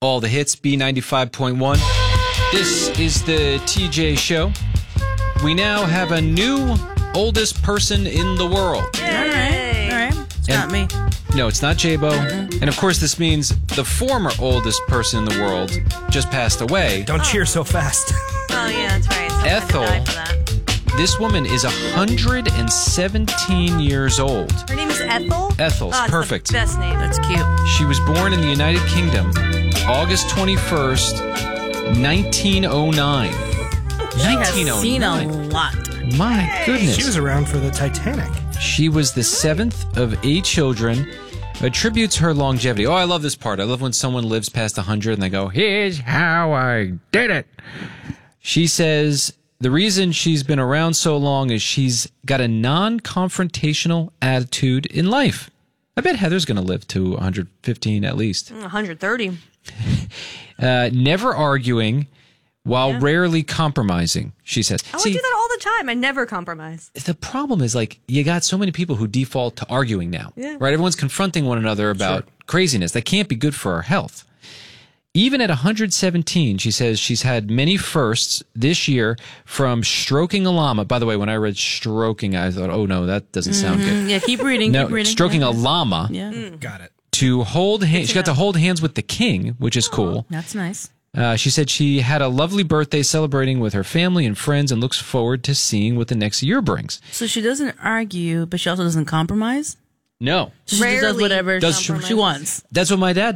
all the hits, B95.1. This is the TJ Show. We now have a new oldest person in the world. Yay. All right. It's not me. No, it's not J-Bo. And of course, this means the former oldest person in the world just passed away. Don't cheer so fast. Oh, yeah, that's right. Someone Ethel. had to die for that. This woman is 117 years old. Her name is Ethel? Ethel's it's perfect. The best name. That's cute. She was born in the United Kingdom, August 21st, 1909. She has seen a 1909. lot. My goodness. She was around for the Titanic. She was the seventh of 8 children. Attributes her longevity. Oh, I love this part. I love when someone lives past 100 and they go, here's how I did it. She says the reason she's been around so long is she's got a non-confrontational attitude in life. I bet Heather's going to live to 115 at least. 130. Never arguing while rarely compromising, she says. I do that all the time. I never compromise. The problem is, like, you got so many people who default to arguing now, right? Everyone's confronting one another about craziness. That can't be good for our health. Even at 117, she says she's had many firsts this year, from stroking a llama. By the way, when I read stroking, I thought, oh no, that doesn't sound good. Yeah, keep reading. No, keep reading. stroking a llama. Yeah. Got it. To hold hands. She got to hold hands with the king, which is cool. That's nice. She said she had a lovely birthday celebrating with her family and friends and looks forward to seeing what the next year brings. So she doesn't argue, but she also doesn't compromise? No. So she just does Rarely whatever does she wants. That's what my dad